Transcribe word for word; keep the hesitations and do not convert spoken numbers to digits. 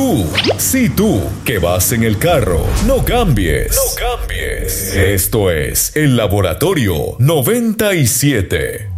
tú, sí tú, que vas en el carro, no cambies. No cambies. Esto es El Laboratorio noventa y siete.